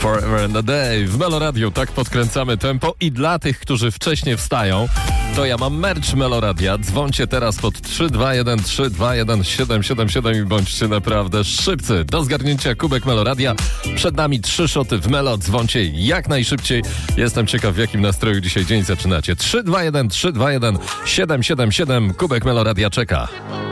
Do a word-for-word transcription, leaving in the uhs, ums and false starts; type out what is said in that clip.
Forever and a Day. W Meloradiu tak podkręcamy tempo i dla tych, którzy wcześniej wstają, to ja mam merch Meloradia. Dzwońcie teraz pod trzy dwa jeden trzy dwa jeden siedem siedem siedem i bądźcie naprawdę szybcy. Do zgarnięcia kubek Meloradia. Przed nami trzy szoty w Melo. Dzwońcie jak najszybciej. Jestem ciekaw, w jakim nastroju dzisiaj dzień zaczynacie. trzy dwa jeden trzy dwa jeden siedem siedem siedem. Kubek Meloradia czeka.